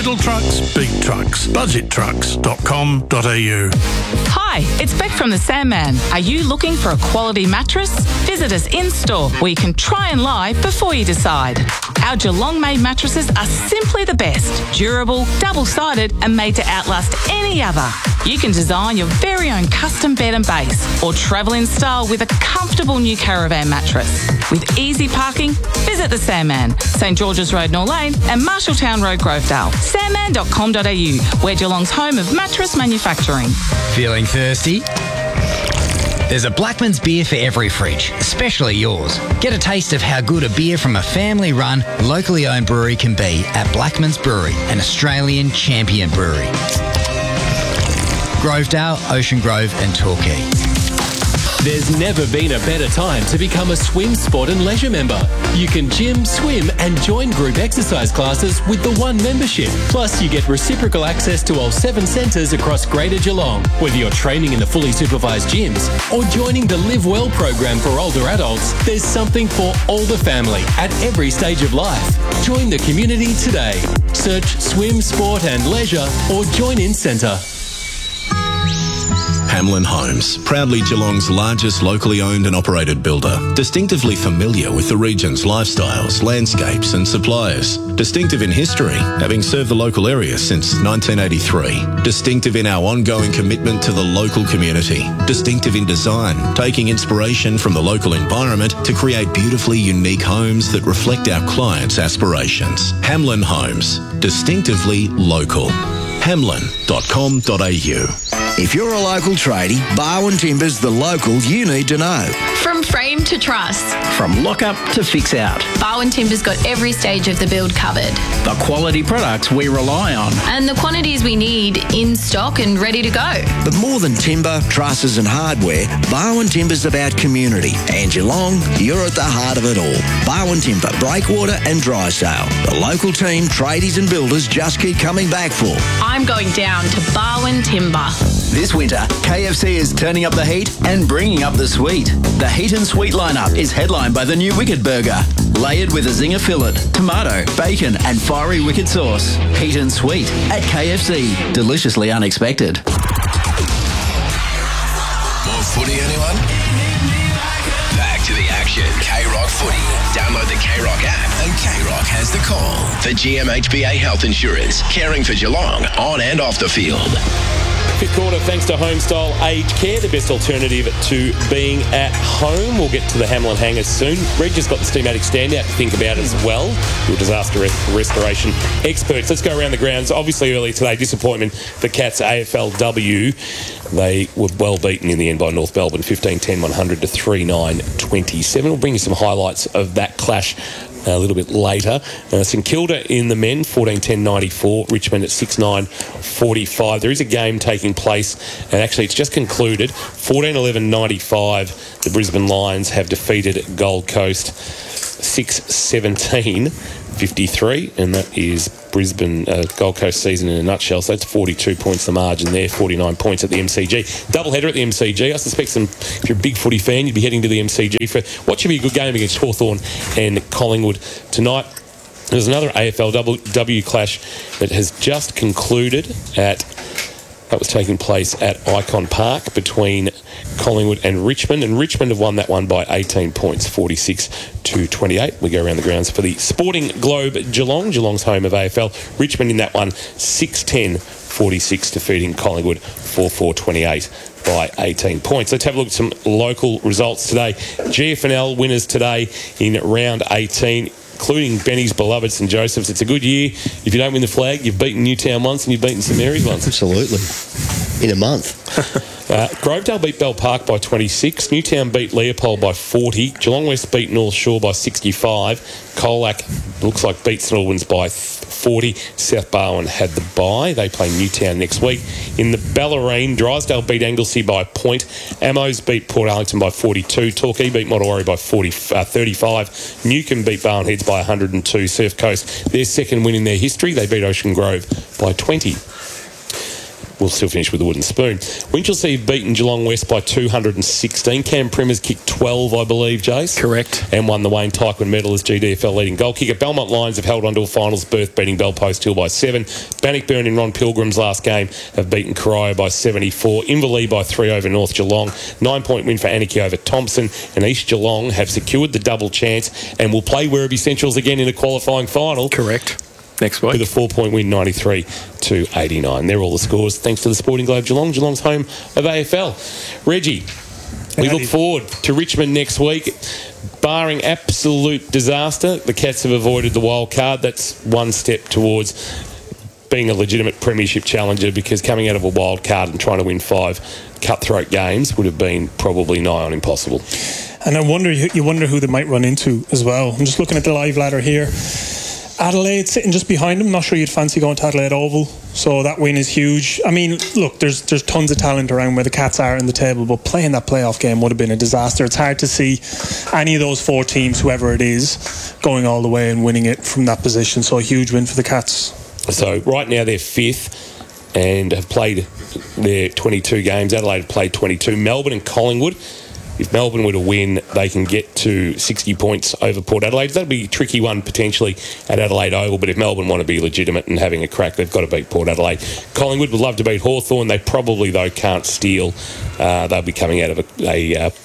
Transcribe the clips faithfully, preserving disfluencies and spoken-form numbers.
Little trucks, big trucks. budget trucks dot com dot a u. Hi, it's Beck from the Sandman. Are you looking for a quality mattress? Visit us in-store where you can try and lie before you decide. Our Geelong-made mattresses are simply the best. Durable, double-sided and made to outlast any other. You can design your very own custom bed and base or travel in style with a comfortable new caravan mattress. With easy parking, visit the Sandman, St George's Road, North Lane and Marshalltown Road, Grovedale. sandman dot com dot a u, where Geelong's home of mattress manufacturing. Feeling thirsty? There's a Blackman's beer for every fridge, especially yours. Get a taste of how good a beer from a family-run, locally owned brewery can be at Blackman's Brewery, an Australian champion brewery. Grovedale, Ocean Grove and Torquay. There's never been a better time to become a Swim Sport and Leisure member. You can gym, swim and join group exercise classes with the One membership. Plus, you get reciprocal access to all seven centres across Greater Geelong. Whether you're training in the fully supervised gyms or joining the Live Well program for older adults, there's something for all the family at every stage of life. Join the community today. Search Swim Sport and Leisure or Join In Centre. Hamlin Homes, proudly Geelong's largest locally owned and operated builder. Distinctively familiar with the region's lifestyles, landscapes and suppliers. Distinctive in history, having served the local area since nineteen eighty-three. Distinctive in our ongoing commitment to the local community. Distinctive in design, taking inspiration from the local environment to create beautifully unique homes that reflect our clients' aspirations. Hamlin Homes, distinctively local. hamlin dot com dot a u. If you're a local tradie, Barwon Timber's the local you need to know. From frame to truss. From lock-up to fix-out. Barwon Timber's got every stage of the build covered. The quality products we rely on. And the quantities we need in stock and ready to go. But more than timber, trusses and hardware, Barwon Timber's about community. And Geelong, you're at the heart of it all. Barwon Timber, Breakwater and Drysdale. The local team, tradies and builders just keep coming back for. I'm going down to Barwon Timber. This winter, K F C is turning up the heat and bringing up the sweet. The Heat and Sweet lineup is headlined by the new Wicked Burger, layered with a zinger fillet, tomato, bacon and fiery Wicked sauce. Heat and Sweet at K F C. Deliciously unexpected. More footy, anyone? Back to the action. K-Rock Footy. Download the K-Rock app and K-Rock has the call. For G M H B A Health Insurance, caring for Geelong on and off the field. Fifth quarter, thanks to Homestyle Aged Care, the best alternative to being at home. We'll get to the Hamlin Hangers soon. Reg just got the Steamatic standout to think about as well. Your disaster restoration experts. Let's go around the grounds. Obviously, earlier today, disappointment for Cats A F L W. They were well beaten in the end by North Melbourne, fifteen ten one hundred to three nine twenty-seven. We'll bring you some highlights of that clash a little bit later. Uh, St Kilda in the men, fourteen ten ninety-four. Richmond at six nine forty-five. There is a game taking place, and actually it's just concluded. fourteen eleven ninety-five. The Brisbane Lions have defeated Gold Coast six seventeen fifty-three, and that is Brisbane uh, Gold Coast season in a nutshell. So that's forty-two points the margin there, forty-nine points at the M C G. Doubleheader at the M C G. I suspect some, if you're a big footy fan, you'd be heading to the M C G for what should be a good game against Hawthorn and Collingwood tonight. There's another A F L W clash that has just concluded at that was taking place at Icon Park between Collingwood and Richmond, and Richmond have won that one by eighteen points, forty-six to twenty-eight. We go around the grounds for the Sporting Globe Geelong, Geelong's home of A F L. Richmond in that one, six ten forty-six, defeating Collingwood four four twenty-eight by eighteen points. Let's have a look at some local results today. G F N L winners today in round eighteen, including Benny's beloved St Joseph's. It's a good year. If you don't win the flag, you've beaten Newtown once and you've beaten St Mary's once. Absolutely. In a month. uh, Grovedale beat Bell Park by twenty-six. Newtown beat Leopold by forty. Geelong West beat North Shore by sixty-five. Colac looks like beat St Albans by forty. South Barwon had the bye. They play Newtown next week. In the Bellarine, Drysdale beat Anglesey by a point. Amos beat Port Arlington by forty-two. Torquay beat Mottawarri by forty, uh, thirty-five. Newcombe beat Barwon Heads by one hundred two. Surf Coast, their second win in their history. They beat Ocean Grove by twenty. we'll still finish with the wooden spoon. Winchelsea have beaten Geelong West by two hundred sixteen. Cam Primmer's kicked twelve, I believe, Jace. Correct. And won the Wayne Tyquin medal as G D F L leading goal kicker. Belmont Lions have held on to a finals berth, beating Belpost Hill by seven. Bannockburn in Ron Pilgrim's last game have beaten Corio by seventy-four. Inverleigh by three over North Geelong. Nine-point win for Anarchy over Thompson. And East Geelong have secured the double chance and will play Werribee Centrals again in a qualifying final. Correct. Next week. With a four-point win, ninety-three to eighty-nine. They're all the scores thanks to the Sporting Globe Geelong. Geelong's home of A F L. Reggie, we look forward to Richmond next week. Barring absolute disaster, the Cats have avoided the wild card. That's one step towards being a legitimate premiership challenger, because coming out of a wild card and trying to win five cutthroat games would have been probably nigh on impossible. And I wonder, you wonder who they might run into as well. I'm just looking at the live ladder here. Adelaide sitting just behind them. Not sure you'd fancy going to Adelaide Oval, so that win is huge. I mean, look, there's there's tons of talent around where the Cats are in the table, but playing that playoff game would have been a disaster. It's hard to see any of those four teams, whoever it is, going all the way and winning it from that position. So a huge win for the Cats. So right now they're fifth and have played their twenty-two games. Adelaide have played twenty-two. Melbourne and Collingwood, if Melbourne were to win, they can get to sixty points over Port Adelaide. That'd be a tricky one potentially at Adelaide Oval, but if Melbourne want to be legitimate and having a crack, they've got to beat Port Adelaide. Collingwood would love to beat Hawthorn. They probably, though, can't steal. Uh, they'll be coming out of a, a uh,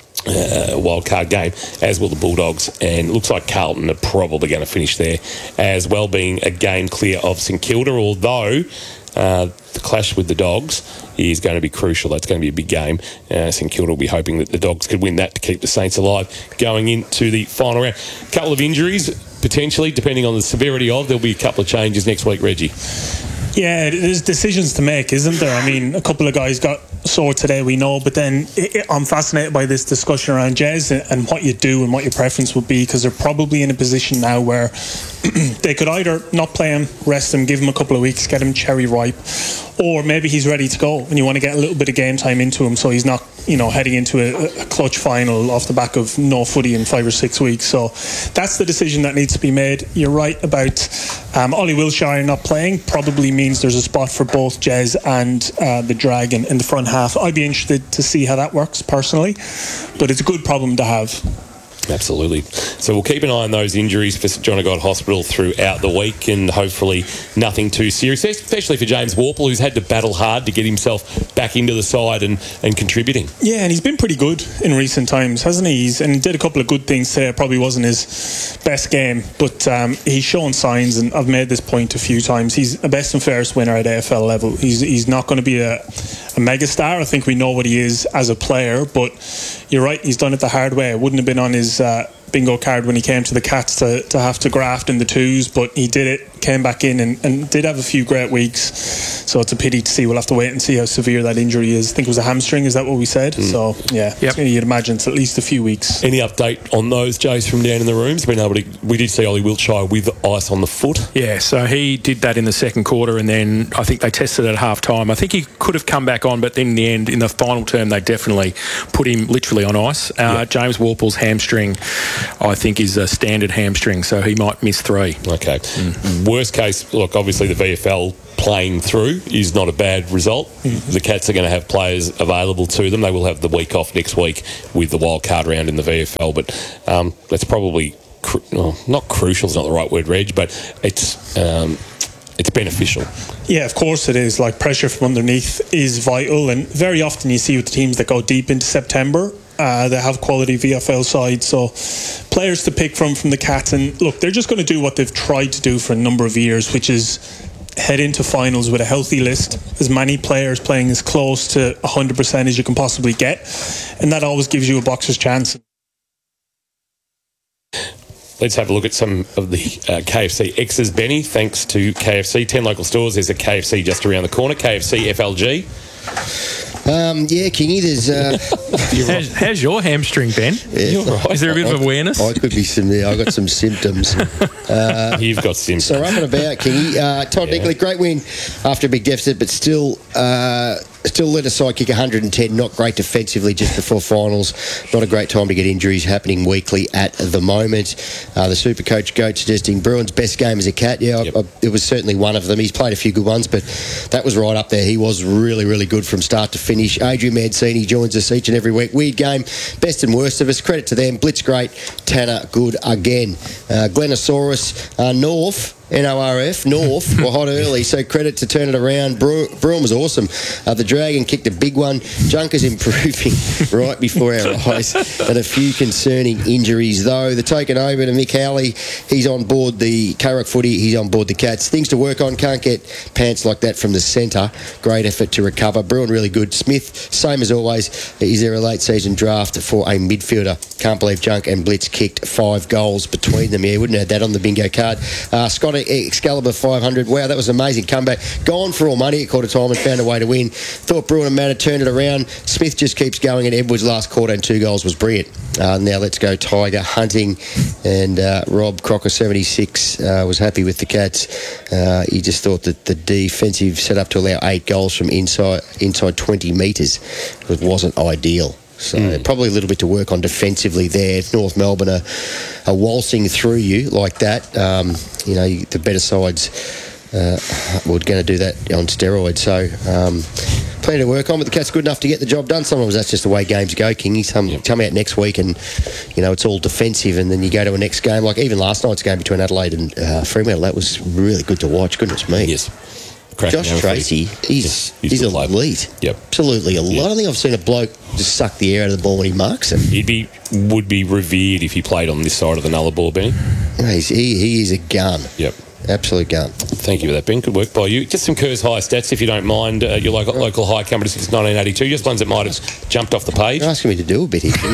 uh, wild card game, as will the Bulldogs. And it looks like Carlton are probably going to finish there as well, being a game clear of St Kilda, although Uh, the clash with the Dogs is going to be crucial. That's going to be a big game. Uh, St Kilda will be hoping that the Dogs could win that to keep the Saints alive going into the final round. A couple of injuries, potentially, depending on the severity of. There'll be a couple of changes next week, Reggie. Yeah, there's decisions to make, isn't there? I mean, a couple of guys got sore today, we know, but then it, it, I'm fascinated by this discussion around Jez and, and what you do and what your preference would be, because they're probably in a position now where they could either not play him, rest him, give him a couple of weeks, get him cherry ripe, or maybe he's ready to go and you want to get a little bit of game time into him so he's not, you know, heading into a, a clutch final off the back of no footy in five or six weeks. So that's the decision that needs to be made. You're right about um, Ollie Wilshire not playing. Probably means there's a spot for both Jez and uh, the Dragon in the front half. I'd be interested to see how that works personally, but it's a good problem to have. Absolutely. So we'll keep an eye on those injuries for St John of God Hospital throughout the week, and hopefully nothing too serious, especially for James Worpel, who's had to battle hard to get himself back into the side and, and contributing. Yeah, and he's been pretty good in recent times, hasn't he? He's, and he did a couple of good things today. It probably wasn't his best game, but um, he's shown signs, and I've made this point a few times. He's a best and fairest winner at A F L level. He's he's not going to be a, a mega star. I think we know what he is as a player, but you're right, he's done it the hard way. It wouldn't have been on his uh, bingo card when he came to the Cats to, to have to graft in the twos, but he did it, came back in and, and did have a few great weeks. So it's a pity to see. We'll have to wait and see how severe that injury is. I think it was a hamstring, is that what we said? Mm. So yeah, yep. You'd imagine it's at least a few weeks. Any update on those, Jace, from down in the rooms? Been able to, we did see Ollie Wiltshire with ice on the foot. Yeah, so he did that in the second quarter, and then I think they tested at half time. I think he could have come back on, but then in the end, in the final term, they definitely put him literally on ice. Uh, yep. James Worpel's hamstring, I think, is a standard hamstring, so he might miss three. Okay. Mm. Worst case, look, obviously the V F L playing through is not a bad result. Mm-hmm. The Cats are going to have players available to them. They will have the week off next week with the wild card round in the V F L, but um, that's probably cru- oh, not crucial is not the right word, Reg, but it's um, it's beneficial. Yeah, of course it is. Like, pressure from underneath is vital, and very often you see with the teams that go deep into September, Uh, they have quality V F L sides, so players to pick from from the Cats. And look, they're just going to do what they've tried to do for a number of years, which is head into finals with a healthy list, as many players playing as close to one hundred percent as you can possibly get, and that always gives you a boxer's chance. Let's have a look at some of the uh, K F C X's, Benny. Thanks to K F C, ten local stores. There's a K F C just around the corner, K F C F L G. Um, yeah, Kingy, there's... Uh, how's, how's your hamstring, Ben? Yeah. You're right. Is there a bit I, of awareness? I could be some... Yeah, I've got some symptoms. Uh, You've got symptoms. So, up and about, Kingy. Uh, Todd yeah. Nickley, great win after a big deficit, but still... Uh, still let a side kick one hundred ten. Not great defensively just before finals. Not a great time to get injuries happening weekly at the moment. Uh, the super coach Goat suggesting Bruin's best game as a cat. Yeah, yep. I, I, it was certainly one of them. He's played a few good ones, but that was right up there. He was really, really good from start to finish. Adrian Mancini joins us each and every week. Weird game, best and worst of us. Credit to them. Blitz great. Tanner good again. Uh, Glenosaurus uh, North. N O R F, North, were hot early, so credit to turn it around. Bru- Bruin was awesome. Uh, the Dragon kicked a big one. Junker's improving right before our eyes. And a few concerning injuries, though. The token over to Mick Howley. He's on board the K-Rock footy. He's on board the Cats. Things to work on. Can't get pants like that from the centre. Great effort to recover. Bruin really good. Smith, same as always. Is there a late season draft for a midfielder? Can't believe Junk and Blitz kicked five goals between them. Yeah, wouldn't have had that on the bingo card. Uh, Scott Excalibur five hundred. Wow, that was an amazing comeback. Gone for all money at quarter time and found a way to win. Thought Bruin and Matter turned it around. Smith just keeps going, and Edwards' last quarter and two goals was brilliant. Uh, now let's go Tiger hunting. And uh, Rob Crocker seventy-six uh, was happy with the Cats. Uh, he just thought that the defensive set up to allow eight goals from inside inside twenty metres wasn't ideal. So mm. probably a little bit to work on defensively there. If North Melbourne are, are waltzing through you like that, um, you know, the better sides uh, were going to do that on steroids. So um, plenty to work on, but the Cats good enough to get the job done. Sometimes that's just the way games go, Kingy. Some yep. come out next week and, you know, it's all defensive, and then you go to a next game. Like even last night's game between Adelaide and uh, Fremantle, that was really good to watch. Goodness me. Yes. Josh Tracy, he's, he's, he's elite. Yep. Absolutely elite. Yep. I don't think I've seen a bloke just suck the air out of the ball when he marks him. He'd be, would be revered if he played on this side of the Nulla ball, Benny. He's, he, he is a gun. Yep. Absolute gun. Thank you for that, Ben. Good work by you. Just some Kerr's high stats, if you don't mind. Uh, your local, local high company since nineteen eighty-two. Just ones that might have jumped off the page. You're asking me to do a bit here.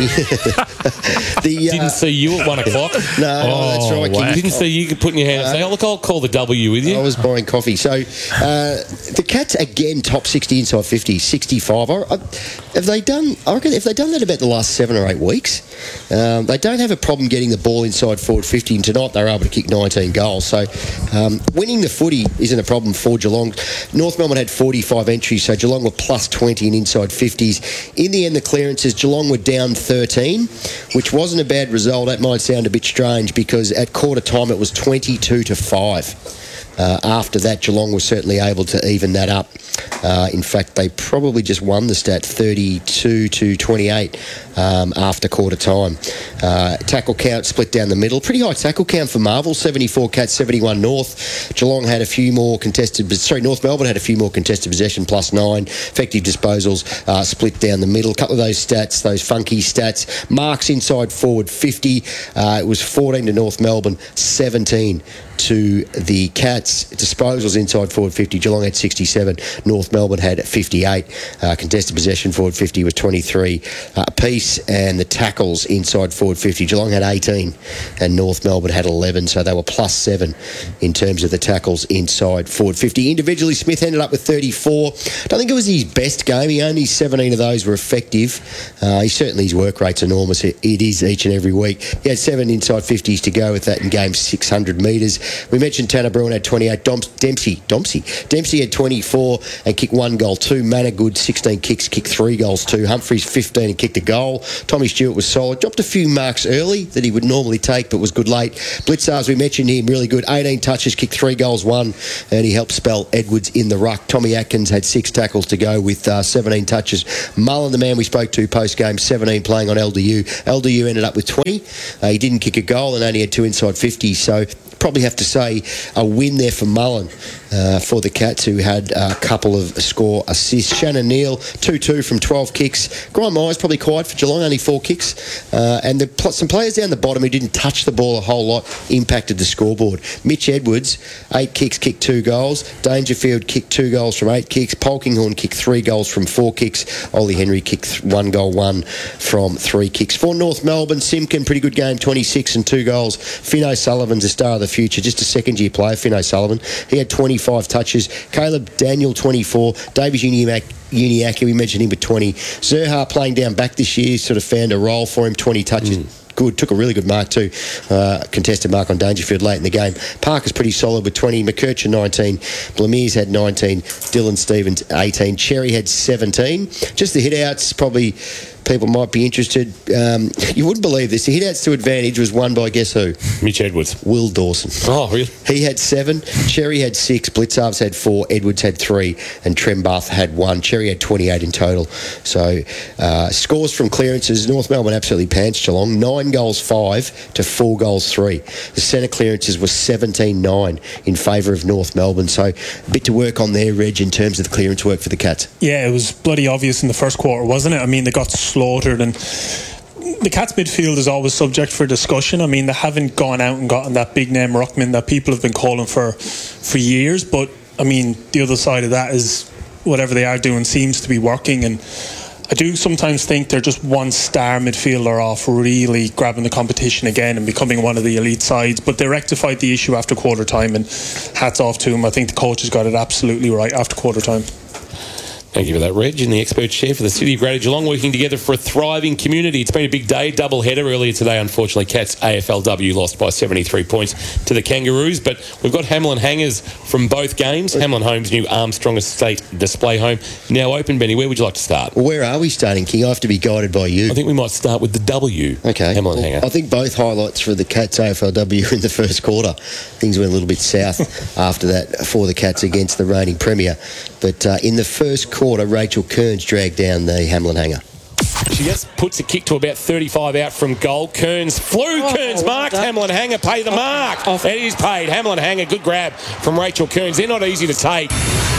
the, uh, Didn't see you at one o'clock. no, oh, no, that's right. Wow. Didn't see you putting your hand up. Say, oh, look, I'll call the W with you. I was buying coffee. So uh, the Cats again top sixty inside fifty, sixty-five. I, I, have they done? I reckon if they've done that about the last seven or eight weeks, um, they don't have a problem getting the ball inside forward fifty. And tonight they were able to kick nineteen goals. So um, winning the footy isn't a problem for Geelong. North Melbourne had forty-five entries, so Geelong were plus twenty in inside fifties. In the end, the clearances, Geelong were down thirteen, which wasn't a bad result. That might sound a bit strange because at quarter time it was twenty-two to five. Uh, after that, Geelong was certainly able to even that up. Uh, in fact, they probably just won the stat thirty-two to twenty-eight um, after quarter time. Uh, tackle count split down the middle. Pretty high tackle count for Marvel, seventy-four Cats, seventy-one North. Geelong had a few more contested... Sorry, North Melbourne had a few more contested possession, plus nine. Effective disposals uh, split down the middle. A couple of those stats, those funky stats. Marks inside forward, fifty. Uh, it was fourteen to North Melbourne, seventeen to the Cats. Disposals inside forward fifty. Geelong had sixty-seven. North Melbourne had fifty-eight. Uh, contested possession forward fifty was twenty-three uh, apiece. And the tackles inside forward fifty. Geelong had eighteen and North Melbourne had eleven. So they were plus seven in terms of the tackles inside forward fifty. Individually, Smith ended up with thirty-four. I don't think it was his best game. He only seventeen of those were effective. Uh, he certainly, his work rate's enormous. It, it is each and every week. He had seven inside fifties to go with that in game six hundred metres. We mentioned Tanner Bruin had twenty-eight. Dom- Dempsey, Dempsey, Dempsey had twenty-four and kicked one goal. Two Managood, sixteen kicks, kicked three goals. Two Humphreys, fifteen and kicked a goal. Tommy Stewart was solid. Dropped a few marks early that he would normally take, but was good late. Blitzars, we mentioned him, really good. eighteen touches, kicked three goals, one, and he helped spell Edwards in the ruck. Tommy Atkins had six tackles to go with uh, seventeen touches. Mullen, the man we spoke to post-game, seventeen playing on L D U. L D U ended up with twenty. Uh, he didn't kick a goal and only had two inside fifty, so probably have to say a win there for Mullen uh, for the Cats, who had a couple of score assists. Shannon Neal, two two from twelve kicks. Grime Myers probably quiet for Geelong, only four kicks. Uh, and the, some players down the bottom who didn't touch the ball a whole lot impacted the scoreboard. Mitch Edwards, eight kicks, kicked two goals. Dangerfield kicked two goals from eight kicks. Polkinghorn kicked three goals from four kicks. Ollie Henry kicked th- one goal, one from three kicks. For North Melbourne, Simkin, pretty good game, twenty-six and two goals. Finn O'Sullivan's a star of the future, just a second-year player, Finn O'Sullivan. He had twenty-five touches. Caleb Daniel, twenty-four. Davies Uniac, Uniacke, we mentioned him with twenty. Zerha playing down back this year, sort of found a role for him, twenty touches. Mm. good. Took a really good mark too. Uh, contested mark on Dangerfield late in the game. Parker's pretty solid with twenty. McKercher nineteen. Blamiers had nineteen. Dylan Stevens eighteen. Cherry had seventeen. Just the hit-outs, probably people might be interested. Um, you wouldn't believe this. The hit-outs to advantage was won by guess who? Mitch Edwards. Will Dawson. Oh, really? He had seven. Cherry had six. Blitzarves had four. Edwards had three. And Trembath had one. Cherry had twenty-eight in total. So uh, scores from clearances. North Melbourne absolutely pants Geelong. Nine goals, five to four goals, three. The centre clearances were seventeen nine in favour of North Melbourne. So a bit to work on there, Reg, in terms of the clearance work for the Cats. Yeah, it was bloody obvious in the first quarter, wasn't it? I mean, they got slaughtered, and the Cats midfield is always subject for discussion. I mean, they haven't gone out and gotten that big name ruckman that people have been calling for for years, but I mean, the other side of that is whatever they are doing seems to be working, and I do sometimes think they're just one star midfielder off really grabbing the competition again and becoming one of the elite sides. But they rectified the issue after quarter time, and hats off to them. I think the coach has got it absolutely right after quarter time. Thank you for that, Reg, in the expert chair for the City of Greater Geelong, working together for a thriving community. It's been a big day, double header earlier today. Unfortunately, Cats A F L W lost by seventy-three points to the Kangaroos, but we've got Hamlin Hangers from both games. Hamlin Home's new Armstrong Estate display home now open. Benny, where would you like to start? Well, where are we starting, King? I have to be guided by you. I think we might start with the W. Okay. Hamlin well, Hanger. I think both highlights for the Cats A F L W in the first quarter. Things went a little bit south after that for the Cats against the reigning Premier. But uh, in the first quarter, Rachel Kearns dragged down the Hamlin Hanger. She just puts a kick to about thirty-five out from goal. Kearns flew. Oh, Kearns marked. Well Hamlin Hanger pay the mark. Off. It is paid. Hamlin Hanger, good grab from Rachel Kearns. They're not easy to take.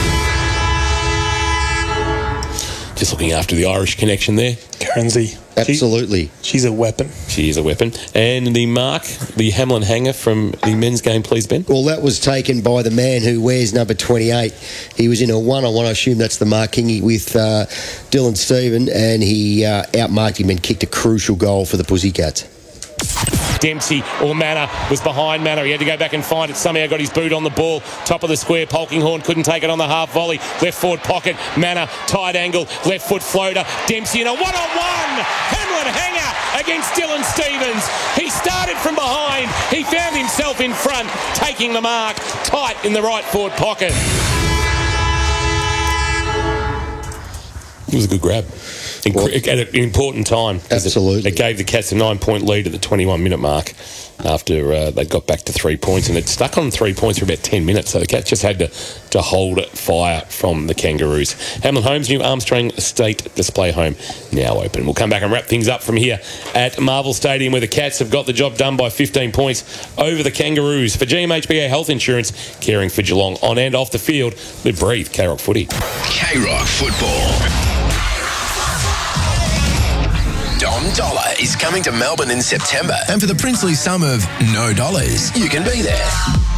Just looking after the Irish connection there. Kearnsy. Absolutely. She, she's a weapon. She is a weapon. And the mark, the Hamlin Hanger from the men's game, please, Ben. Well, that was taken by the man who wears number twenty-eight. He was in a one-on-one, I assume that's the mark, Kingy, with uh, Dylan Stephen, and he uh, outmarked him and kicked a crucial goal for the Pussycats. Dempsey or Manor was behind Manor. He had to go back and find it. Somehow got his boot on the ball. Top of the square. Polkinghorn couldn't take it on the half volley. Left forward pocket. Manor, tight angle. Left foot floater. Dempsey in a one-on-one. Hamlin Hanger against Dylan Stevens. He started from behind. He found himself in front, taking the mark. Tight in the right forward pocket. It was a good grab. Well, at an important time. Absolutely. It, it gave the Cats a nine-point lead at the twenty-one minute mark after uh, they got back to three points, and it stuck on three points for about ten minutes, so the Cats just had to, to hold fire from the Kangaroos. Hamlin Home's new Armstrong Estate display home now open. We'll come back and wrap things up from here at Marvel Stadium, where the Cats have got the job done by fifteen points over the Kangaroos. For G M H B A Health Insurance, caring for Geelong on and off the field, live, breathe K-Rock footy. K-Rock football. Dom Dollar is coming to Melbourne in September, and for the princely sum of no dollars, you can be there.